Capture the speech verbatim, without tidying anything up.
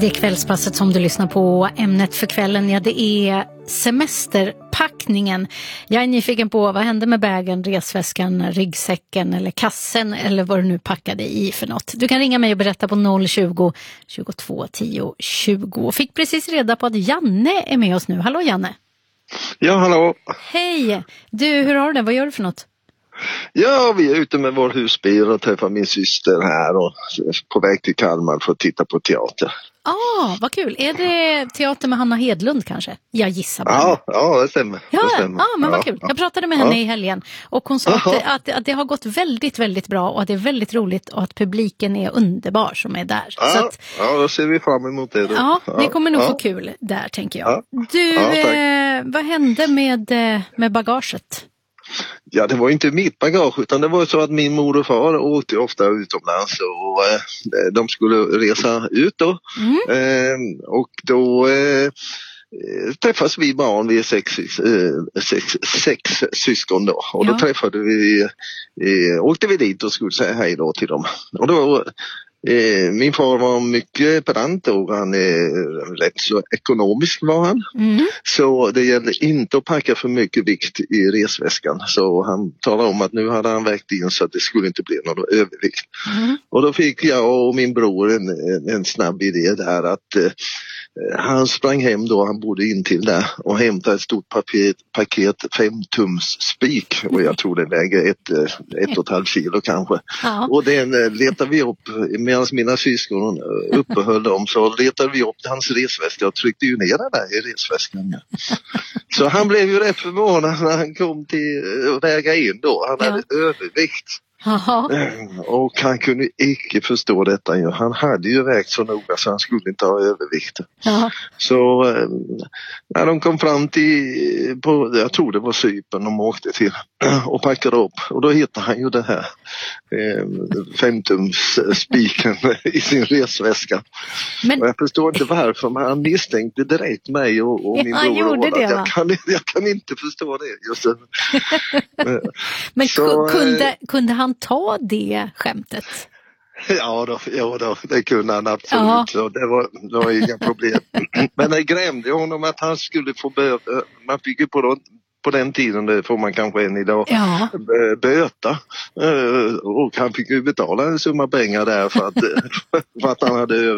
Det är kvällspasset som du lyssnar på. Ämnet för kvällen, ja, det är semesterpackningen. Jag är nyfiken på vad hände med bägen, resväskan, ryggsäcken eller kassen eller vad du nu packade i för något. Du kan ringa mig och berätta på noll tjugo, tjugotvå tio tjugo. Fick precis reda på att Janne är med oss nu. Hallå Janne. Ja, hallå. Hej. Du, hur har du det? Vad gör du för något? Ja, vi är ute med vår husbil och träffar min syster här och på väg till Kalmar för att titta på teater. Ah, vad kul. Är det teater med Hanna Hedlund kanske? Jag gissar bara. Ja, ja, det stämmer. Ja, det stämmer. ja men vad ja, kul. Ja. Jag pratade med henne ja. i helgen och hon sa att det, att, att det har gått väldigt, väldigt bra och att det är väldigt roligt och att publiken är underbar som är där. Ja, Så att, ja då ser vi fram emot det då. Ja, ni kommer nog ja. få kul där, tänker jag. Ja. Du, Ja, eh, vad hände med, med bagaget? Ja, det var inte mitt bagage utan det var så att min mor och far åkte ofta utomlands och eh, de skulle resa ut då. Mm. Eh, och då eh, träffas vi barn, vi är sex, eh, sex, sex syskon då. Och Ja. då träffade vi, eh, åkte vi dit och skulle säga hej då till dem. Och då Eh, min far var mycket pedant och han är rätt så ekonomisk var han. Mm. Så det gällde inte att packa för mycket vikt i resväskan. Så han talade om att nu hade han vägt in så att det skulle inte bli någon övervikt. Mm. Och då fick jag och min bror en, en, en snabb idé där att eh, han sprang hem då, han bodde in till där och hämtade ett stort paket, paket fem tums spik och jag tror det väger ett, ett och ett halvt kilo kanske. Ja. Och den letade vi upp medan mina syskon uppehöll dem så letade vi upp hans resväska och tryckte ju ner den där i resväskan. Så han blev ju rätt förvånad när han kom till att väga in då. Han hade ja. övervikt. Aha. Och han kunde icke förstå detta. Han hade ju vägt så noga så han skulle inte ha övervikt. Aha. Så när de kom fram till, på, jag tror det var Cypern de åkte till och packade upp. Och då hittade han ju det här eh, femtums spiken i sin resväska. Men... Och jag förstår inte varför, men han misstänkte direkt mig och, och min ja, bror. Det, jag, kan, jag kan inte förstå det. Just det. Men så, kunde, kunde han ta det skämtet? Ja då, ja då, det kunde han absolut. Så det var, det var inga problem. Men det grämde honom att han skulle få bö- man fick ju på, då, på den tiden, det får man kanske än idag, ja. böta. Och han fick ju betala en summa pengar där för att, för att han hade